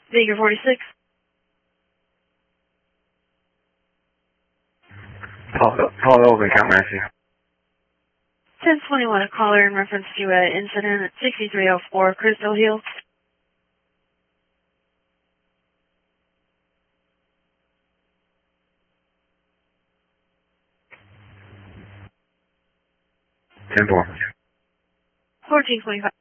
Figure 46. Paul Old Account Manager. 1021, a caller in reference to an incident at 6304 Crystal Hill. Ten four. 1425.